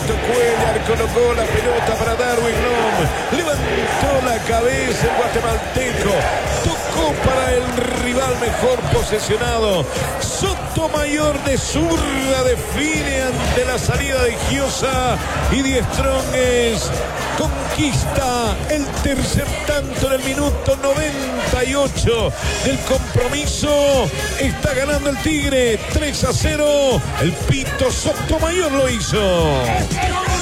Alberto Cuellar colocó la pelota para Darwin Lom. Levantó la cabeza el guatemalteco. Tocó para el rival mejor posesionado. Sotomayor de zurda define ante la salida de Giosa. Y Die Strongest conquista el tercer tanto en el minuto 98 del compromiso. Está ganando el Tigre 3-0. El Pito Sotomayor lo hizo.